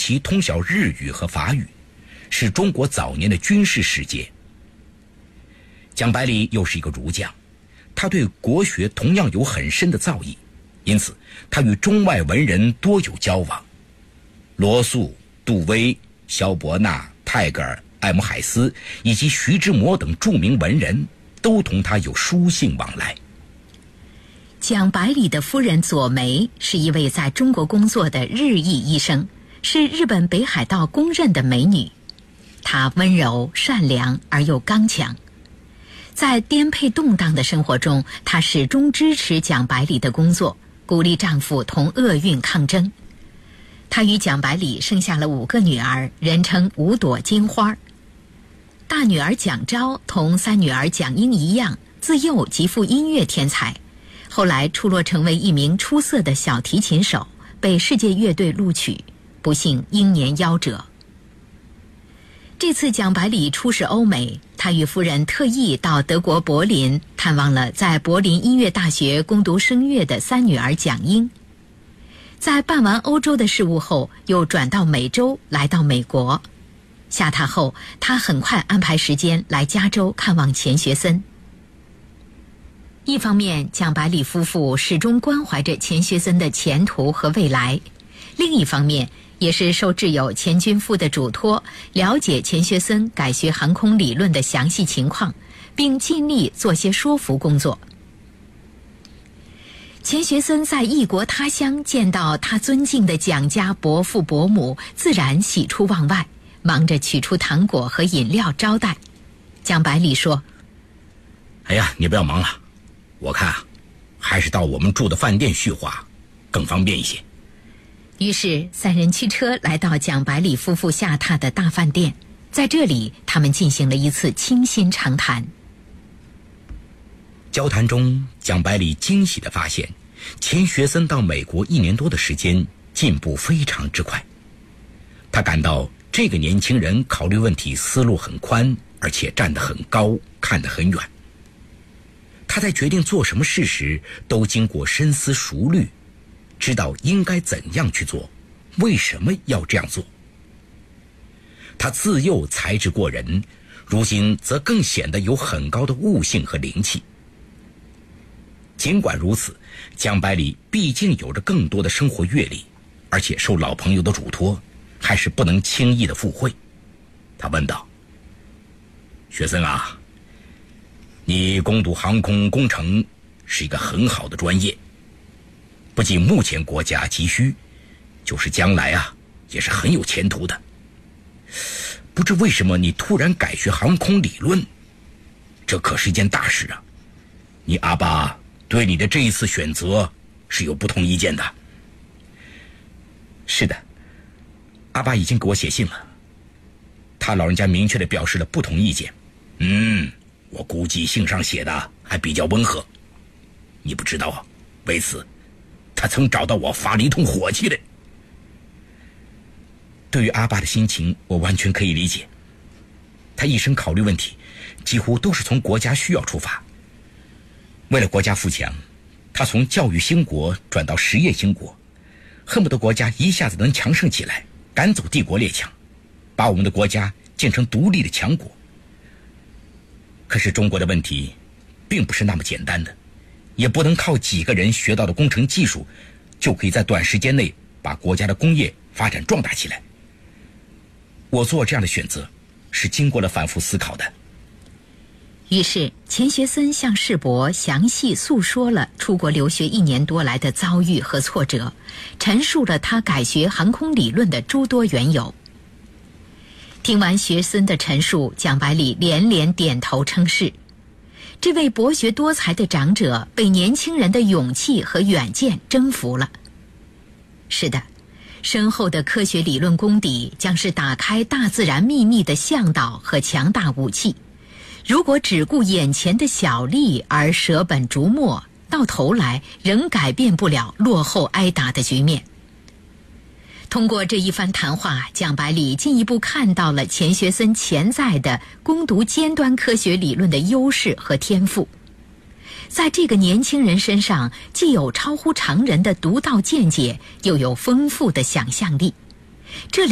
其通晓日语和法语，是中国早年的军事世界。蒋百里又是一个儒将，他对国学同样有很深的造诣，因此他与中外文人多有交往。罗素、杜威、萧伯纳、泰戈尔、艾姆海斯以及徐志摩等著名文人都同他有书信往来。 蒋百里的夫人左梅是一位在中国工作的日裔医生，是日本北海道公认的美女。她温柔善良而又刚强，在颠沛动荡的生活中，她始终支持蒋百里的工作，鼓励丈夫同厄运抗争。她与蒋百里生下了5个女儿，人称5朵金花。大女儿蒋昭同3女儿蒋英一样，自幼极富音乐天才，后来出落成为一名出色的小提琴手，被世界乐队录取，不幸英年夭折。这次蒋百里出使欧美，他与夫人特意到德国柏林探望了在柏林音乐大学攻读声乐的3女儿蒋英。在办完欧洲的事务后，又转到美洲，来到美国。下榻后，他很快安排时间来加州看望钱学森。一方面，蒋百里夫妇始终关怀着钱学森的前途和未来；另一方面，也是受挚友钱君夫的嘱托，了解钱学森改学航空理论的详细情况，并尽力做些说服工作。钱学森在异国他乡见到他尊敬的蒋家伯父伯母，自然喜出望外，忙着取出糖果和饮料招待。蒋百里说：“ 哎呀，你不要忙了，我看还是到我们住的饭店叙话更方便一些。” 于是3人驱车来到蒋百里夫妇下榻的大饭店，在这里他们进行了一次倾心长谈。 交谈中，蒋百里惊喜地发现，钱学森到美国1年多的时间进步非常之快。他感到这个年轻人考虑问题思路很宽，而且站得很高，看得很远。他在决定做什么事时都经过深思熟虑，知道应该怎样去做，为什么要这样做。他自幼才智过人，如今则更显得有很高的悟性和灵气。尽管如此，蒋百里毕竟有着更多的生活阅历，而且受老朋友的嘱托，还是不能轻易的附会。他问道：“学森啊，你攻读航空工程是一个很好的专业，不仅目前国家急需，就是将来也是很有前途的。不知为什么你突然改学航空理论，这可是一件大事啊！你阿爸对你的这一次选择是有不同意见的。”“是的，阿爸已经给我写信了，他老人家明确地表示了不同意见。”“我估计信上写的还比较温和。你不知道啊，为此他曾找到我发了一通火气的。”“对于阿爸的心情，我完全可以理解。他一生考虑问题，几乎都是从国家需要出发。为了国家富强，他从教育兴国转到实业兴国，恨不得国家一下子能强盛起来，赶走帝国列强，把我们的国家建成独立的强国。可是中国的问题并不是那么简单的，也不能靠几个人学到的工程技术就可以在短时间内把国家的工业发展壮大起来。我做这样的选择是经过了反复思考的。” 于是钱学森向世博详细诉说了出国留学1年多来的遭遇和挫折，陈述了他改学航空理论的诸多缘由。听完学森的陈述，蒋百里连连点头称是。这位博学多才的长者被年轻人的勇气和远见征服了。是的，深厚的科学理论功底将是打开大自然秘密的向导和强大武器。如果只顾眼前的小利而舍本逐末，到头来仍改变不了落后挨打的局面。通过这一番谈话，蒋百里进一步看到了钱学森潜在的攻读尖端科学理论的优势和天赋。在这个年轻人身上，既有超乎常人的独到见解，又有丰富的想象力。这